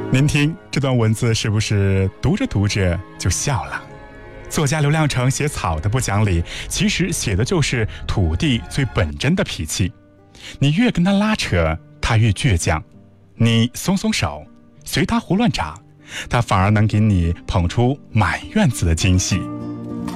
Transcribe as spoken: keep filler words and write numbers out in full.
您听这段文字是不是读着读着就笑了？作家刘亮程写草的不讲理，其实写的就是土地最本真的脾气。你越跟他拉扯，他越倔强；你松松手，随他胡乱长，他反而能给你捧出满院子的惊喜。